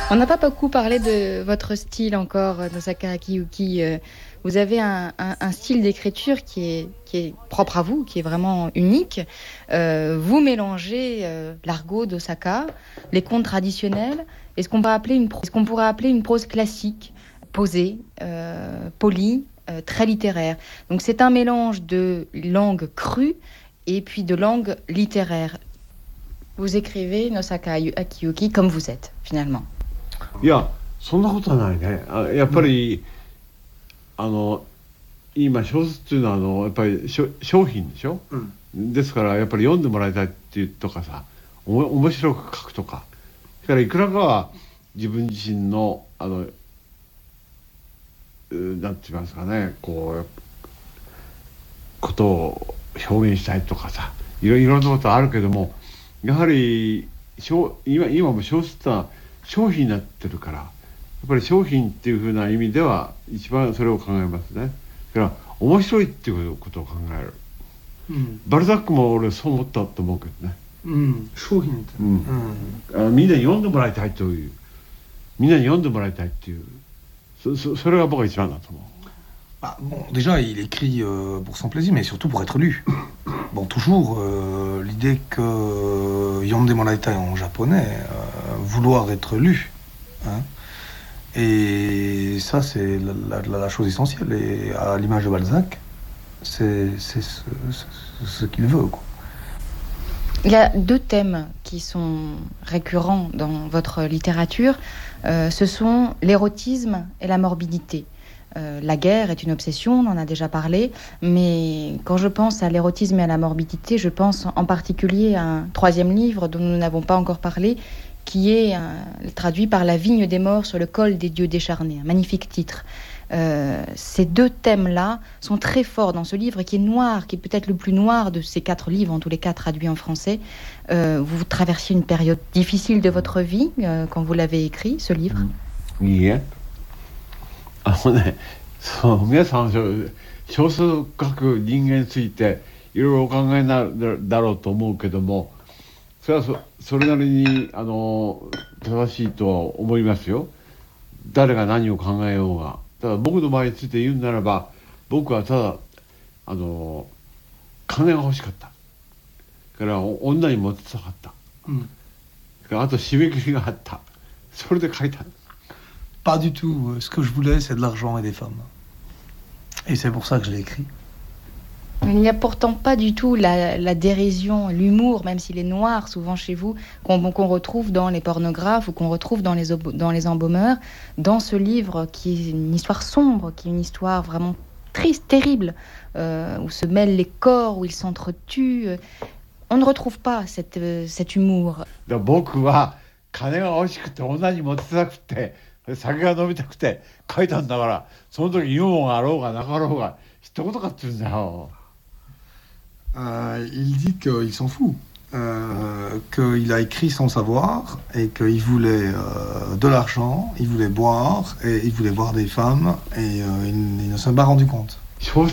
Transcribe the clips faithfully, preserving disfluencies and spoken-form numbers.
On n'a pas beaucoup parlé de votre style encore, Nosaka Akiyuki. Vous avez un, un, un style d'écriture qui est, qui est propre à vous, qui est vraiment unique. Euh, vous mélangez euh, l'argot d'Osaka, les contes traditionnels, et ce qu'on pourrait appeler une, ce qu'on pourrait appeler une prose classique, posée, euh, polie, euh, très littéraire. Donc c'est un mélange de langue crue et puis de langue littéraire. Vous écrivez Nosaka Akiyuki comme vous êtes, finalement. いや、そんなことはないね。あやっぱり、うん、あの今小説っていうのはあのやっぱり商品でしょ、うん、ですからやっぱり読んでもらいたいっていうとかさ、おも面白く書くとか、それからいくらかは自分自身のあのなんて言いますかね、こうことを表現したいとかさ、いろいろなことあるけども、やはり今今も小説は商品になってるから、やっぱり商品っていうふうな意味では一番それを考えますね。だから面白いっていうことを考える、うん、バルザックも俺そう思ったと思うけどね、うん、商品って、うんうん、あみんなに読んでもらいたいという、みんなに読んでもらいたいっていう、そ, そ, それが僕は一番だと思う。 Ah, bon, déjà, il écrit euh, pour son plaisir, mais surtout pour être lu. Bon, toujours euh, l'idée que euh, Yonde Monaitai en japonais, euh, vouloir être lu. Hein, et ça, c'est la, la, la chose essentielle. Et à l'image de Balzac, c'est, c'est ce, ce, ce qu'il veut, quoi. Il y a deux thèmes qui sont récurrents dans votre littérature. Euh, ce sont l'érotisme et la morbidité. Euh, la guerre est une obsession, on en a déjà parlé, mais quand je pense à l'érotisme et à la morbidité, je pense en particulier à un troisième livre dont nous n'avons pas encore parlé, qui est euh, traduit par La vigne des morts sur le col des dieux décharnés, un magnifique titre. Euh, ces deux thèmes-là sont très forts dans ce livre qui est noir, qui est peut-être le plus noir de ces quatre livres, en tous les cas traduits en français. Euh, vous traversiez une période difficile de votre vie euh, quand vous l'avez écrit, ce livre. Yeah. あのね、そう皆さん小説を書く人間についていろいろお考えになるだろうと思うけども、それは そ, それなりにあの正しいとは思いますよ。誰が何を考えようが。ただ僕の場合について言うならば、僕はただあの金が欲しかった。から女にモテたかった。うん、あと締め切りがあった。それで書いた。 Pas du tout. Ce que je voulais, c'est de l'argent et des femmes. Et c'est pour ça que je l'ai écrit. Il n'y a pourtant pas du tout la, la dérision, l'humour, même s'il est noir souvent chez vous, qu'on, qu'on retrouve dans les pornographes ou qu'on retrouve dans les, dans les embaumeurs, dans ce livre qui est une histoire sombre, qui est une histoire vraiment triste, terrible, euh, où se mêlent les corps, où ils s'entretuent. On ne retrouve pas cette, euh, cet humour. 酒が飲みたくて書いたんだから、その時ユーモアがあろうがなかろうが知ったことかって言うんだよ。 Il dit qu'il s'en fout, euh, qu'il a écrit sans savoir et qu'il voulait euh, de l'argent, il voulait boire et il voulait voir des femmes et euh, il, il ne s'en est pas rendu compte. On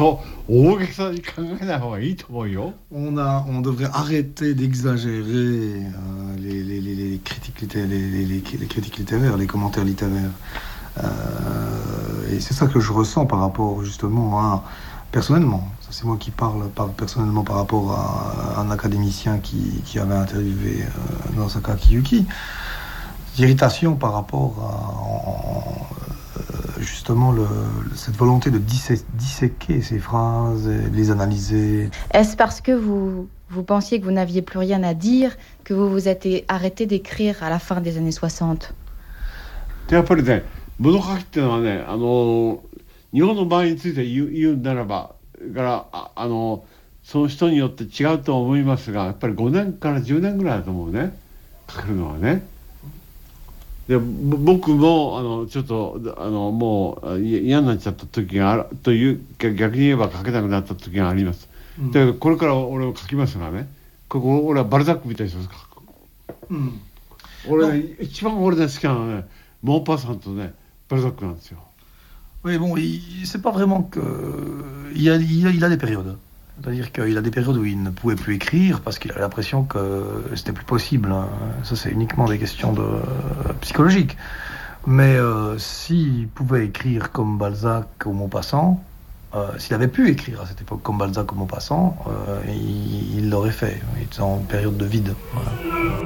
a, on devrait arrêter d'exagérer euh, les, les, les, les, critiques littéraires, les, les, les critiques littéraires, les commentaires littéraires. Euh, et c'est ça que je ressens par rapport justement à, personnellement, ça c'est moi qui parle par, personnellement par rapport à, à un académicien qui, qui avait interviewé euh, Nosaka Akiyuki. Irritation par rapport à... En, justement le, cette volonté de dissé- disséquer ces phrases et de les analyser. Est-ce parce que vous, vous pensiez que vous n'aviez plus rien à dire que vous vous êtes arrêté d'écrire à la fin des années soixante? やっぱりね、物書きっていうのはね、あの日本の場合について言う、言うならば、からああのその人によって違うと思いますが、やっぱりごねんからじゅうねんぐらいだと思うね、書けるのはね。で僕もあのちょっとあのもう嫌になっちゃった時があるという逆に言えば書けなくなった時があります、うん、だけどこれから俺を書きますがね、ここ俺はバルザックみたいに書く、うん、俺、ね、一番俺で好きなのはね、モンパさんとねバルザックなんですよ。 Oui, bon, il, c'est pas vraiment que il a, il a, il a des périodes. C'est-à-dire qu'il a des périodes où il ne pouvait plus écrire parce qu'il avait l'impression que c'était plus possible. Ça, c'est uniquement des questions de, euh, psychologiques. Mais euh, s'il pouvait écrire comme Balzac ou Maupassant, euh, s'il avait pu écrire à cette époque comme Balzac ou Maupassant, euh, il, il l'aurait fait. Il était en période de vide. Voilà.